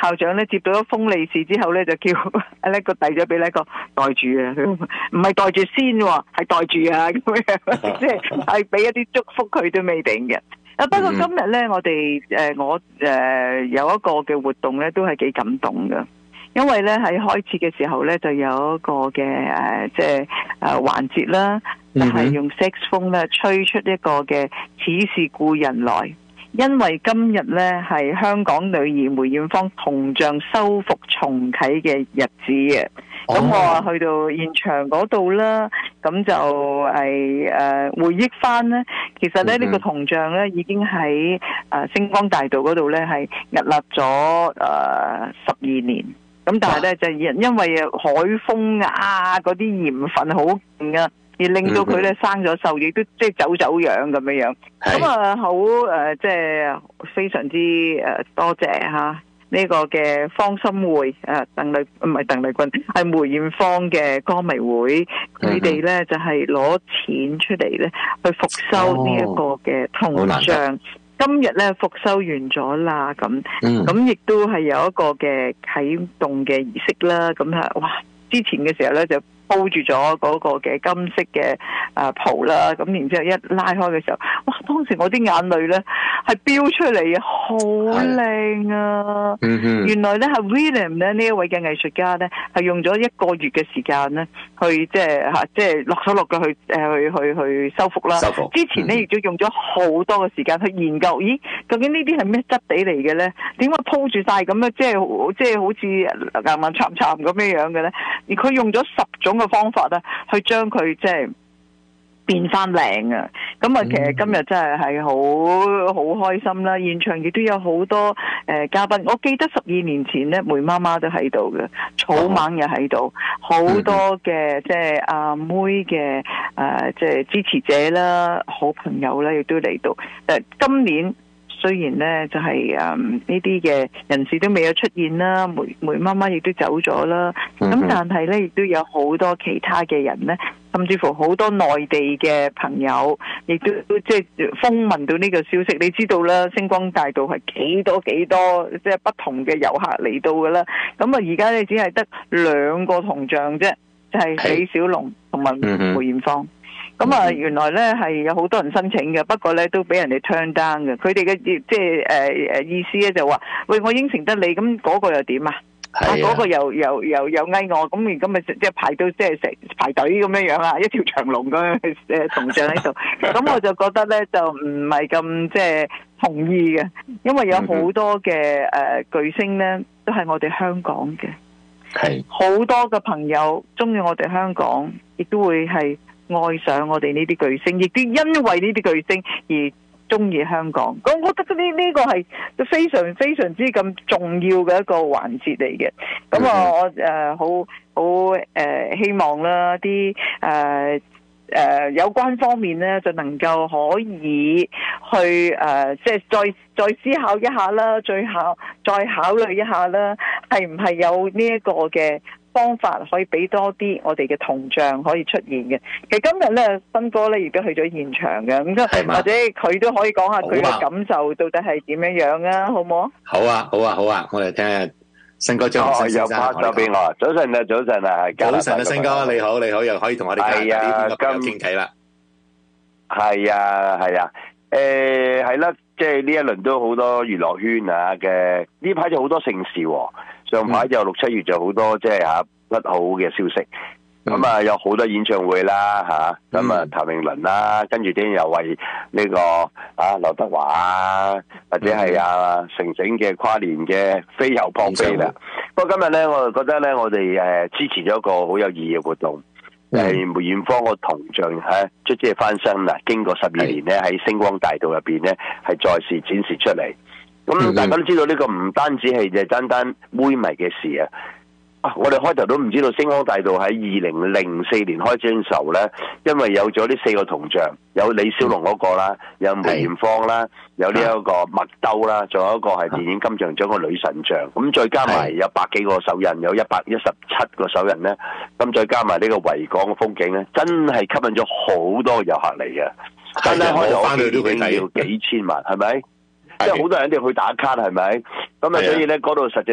校長咧接到一封利是之後咧，就叫阿叻哥遞咗俾叻哥袋住啊，唔係袋住先喎，係袋住啊咁樣，即係俾一啲祝福佢都未定嘅。不過今日咧，我有一個嘅活動咧，都係幾感動㗎。因為咧喺開始嘅時候咧，就有一個嘅環節啦，就係用 saxophone 咧吹出一個嘅似是故人來。因為今日咧係香港女兒梅艷芳銅像修復重啟嘅日子嘅，咁我去到現場嗰度啦，咁就係回憶翻咧，其實咧呢個銅像咧已經喺星光大道嗰度咧係屹立咗12年。咁但係咧就因為海風啊嗰啲鹽分好勁啊，而令到佢咧生咗銹，亦都即係走樣咁樣樣。咁啊好即係非常之多謝嚇呢個嘅方心會鄧麗君係梅艷芳嘅歌迷會，佢哋咧就係攞錢出嚟咧去復修呢一個嘅銅像。今日咧復修完咗啦，咁亦都係有一個嘅啟動嘅儀式啦。咁哇！之前嘅時候咧就鋪住咗嗰個嘅金色嘅袍啦，咁然之後一拉開嘅時候，哇！當時我啲眼淚咧係飆出嚟啊，好靚啊！原來咧係 William 咧呢一位嘅藝術家咧係用咗1個月嘅時間咧去即係落手落腳去修復啦。之前咧亦都用咗好多嘅時間去研究，咦？究竟呢啲係咩質地嚟嘅咧？點解鋪住晒咁樣，即係好似硬硬杉杉咁樣樣嘅咧？而佢用咗10種嘅方法咧，去將佢即係變翻靚啊！咁啊，其實今日真係好開心啦！現場亦都有好多嘉賓，我記得12年前咧，梅媽媽都喺度嘅，草蜢又喺度，好多嘅即係阿妹嘅即係支持者啦、好朋友啦，亦都嚟到。今年雖然咧就係呢啲嘅人士都未有出現啦，梅媽媽亦都走咗啦，咁但係咧亦都有好多其他嘅人咧，甚至乎好多內地嘅朋友，亦都即係風聞到呢個消息。你知道啦，星光大道係幾多即係不同嘅遊客嚟到噶啦。咁啊，而家咧只係得2個銅像啫，就係李小龍同埋梅艷芳。咁啊，原來咧係有好多人申請嘅，不過咧都俾人哋 turn down 嘅。佢哋嘅即係意思咧就話：喂，我應承得你，咁嗰個又點啊？嗰個又嗌我，咁而家咪即係排到即係成排隊咁樣樣啊，一條長龍咁樣銅像喺度。咁我就覺得咧就唔係咁即係同意嘅，因為有好多嘅巨星咧都係我哋香港嘅，好多嘅朋友中意我哋香港，亦都會係愛上我哋呢啲巨星，亦都因為呢啲巨星而中意香港。咁我覺得呢個係非常非常之咁重要嘅一個環節嚟嘅。咁我好希望啦，啲有關方面咧就能夠可以去即係再思考一下啦，再考慮一下啦，係唔係有呢一個嘅方法可以俾多啲我哋嘅銅像可以出現嘅。其實今日咧新哥咧亦都去咗現場嘅，咁或者佢都可以講下佢嘅感受到底係點樣樣啊，好唔好？ 好啊，我哋聽下新哥張先生。 又拍咗俾我，早晨啊， 早晨啊，新哥你好，又可以同我哋呢邊傾偈啦。 係啊，係啦，即係呢一輪都好多娛樂圈嘅，呢排就好多盛事喎。上排就6、7月就好多即係不好嘅消息，咁有好多演唱會啦咁譚詠麟啦，跟住啲又為呢個劉德華或者係成整嘅跨年嘅飛遊撲飛啦。不過今日咧，我就覺得咧，我哋支持咗一個好有意義嘅活動，係梅艷芳個銅像即係翻身啦，經過12年咧喺星光大道入邊咧係再次展示出嚟。咁大家都知道呢個唔單止係就單單妹迷嘅事啊！我哋開頭都唔知道星光大道喺2004年開始嘅時候咧，因為有咗呢4個銅像，有李小龍嗰個啦，有梅艷芳啦，有呢一個麥兜啦，仲有一個係電影金像獎個女神像，咁再加埋有100幾個手印，有117個手印咧，咁再加埋呢個維港嘅風景咧，真係吸引咗好多遊客嚟嘅。單單開頭翻去都要幾千萬，係咪？即係好多人一定要去打卡，係咪？咁所以咧嗰度實際